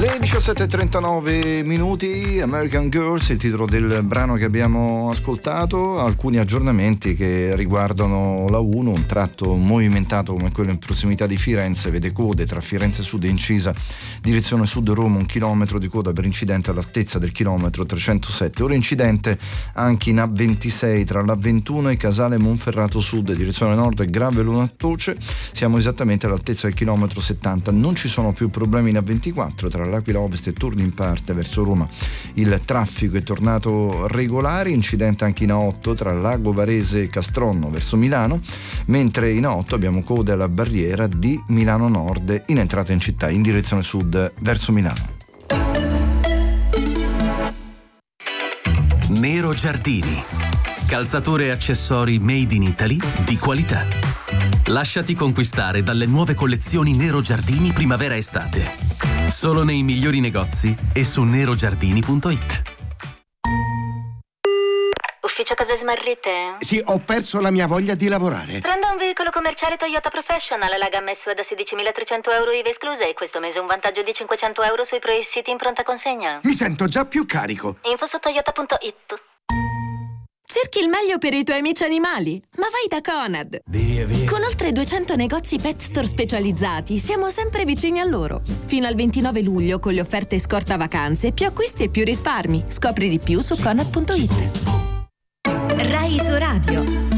Le 17:39, American Girls, il titolo del brano che abbiamo ascoltato. Alcuni aggiornamenti che riguardano la 1, un tratto movimentato come quello in prossimità di Firenze, vede code tra Firenze Sud e Incisa, direzione Sud Roma, 1 chilometro di coda per incidente all'altezza del chilometro 307. Ora incidente anche in A26 tra l'A21 e Casale Monferrato Sud, direzione nord, grave Lunatoce, siamo esattamente all'altezza del chilometro 70. Non ci sono più problemi in A24 tra l'Aquila Ovest e Turni in parte verso Roma, il traffico è tornato regolare. Incidente anche in A8 tra Lago Varese e Castronno verso Milano, mentre in A8 abbiamo code alla barriera di Milano Nord in entrata in città in direzione sud verso Milano. Nero Giardini, calzature e accessori made in Italy di qualità. Lasciati conquistare dalle nuove collezioni Nero Giardini primavera-estate. Solo nei migliori negozi e su nerogiardini.it. Ufficio cose smarrite? Sì, ho perso la mia voglia di lavorare. Prendo un veicolo commerciale Toyota Professional, la gamma SUV da 16.300 euro IVA esclusa e questo mese un vantaggio di 500 euro sui pre-siti in pronta consegna. Mi sento già più carico. Info su toyota.it. Cerchi il meglio per i tuoi amici animali? Ma vai da Conad! Via. Con oltre 200 negozi pet store specializzati, siamo sempre vicini a loro. Fino al 29 luglio, con le offerte scorta vacanze, più acquisti e più risparmi. Scopri di più su Conad.it. Rai Isoradio.